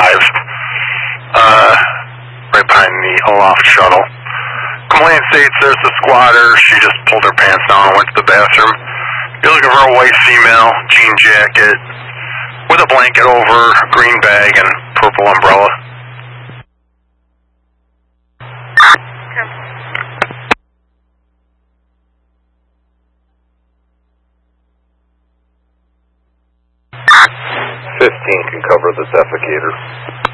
right behind the Aloft shuttle. Complaint states there's a squatter. She just pulled her pants down and went to the bathroom. You're looking for a white female, jean jacket, with a blanket over, green bag, and purple umbrella. Can cover the defecator.